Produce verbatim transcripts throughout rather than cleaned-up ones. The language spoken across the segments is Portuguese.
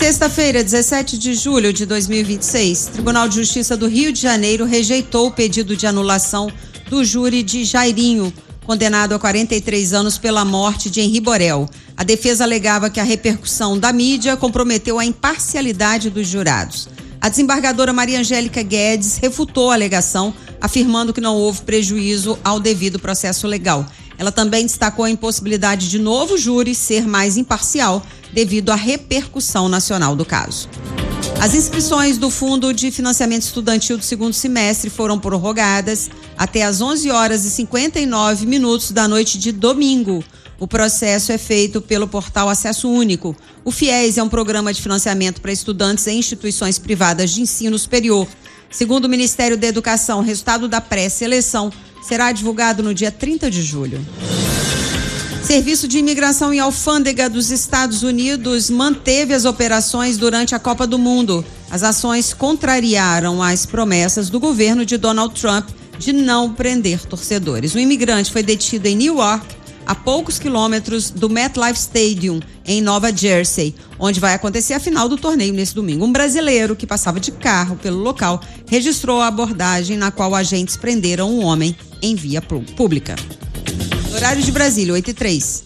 sexta-feira, dezessete de julho de dois mil e vinte e seis, o Tribunal de Justiça do Rio de Janeiro rejeitou o pedido de anulação do júri de Jairinho, condenado a quarenta e três anos pela morte de Henri Borel. A defesa alegava que a repercussão da mídia comprometeu a imparcialidade dos jurados. A desembargadora Maria Angélica Guedes refutou a alegação, afirmando que não houve prejuízo ao devido processo legal. Ela também destacou a impossibilidade de novo júri ser mais imparcial devido à repercussão nacional do caso. As inscrições do Fundo de Financiamento Estudantil do segundo semestre foram prorrogadas até às onze horas e cinquenta e nove minutos da noite de domingo. O processo é feito pelo portal Acesso Único. O FIES é um programa de financiamento para estudantes em instituições privadas de ensino superior. Segundo o Ministério da Educação, o resultado da pré-seleção será divulgado no dia trinta de julho. Serviço de Imigração e Alfândega dos Estados Unidos manteve as operações durante a Copa do Mundo. As ações contrariaram as promessas do governo de Donald Trump de não prender torcedores. O imigrante foi detido em Newark, a poucos quilômetros do MetLife Stadium, em Nova Jersey, onde vai acontecer a final do torneio nesse domingo. Um brasileiro que passava de carro pelo local registrou a abordagem na qual agentes prenderam um homem em via pública. Horário de Brasília, oito e três.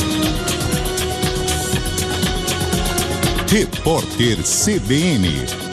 Repórter C B N.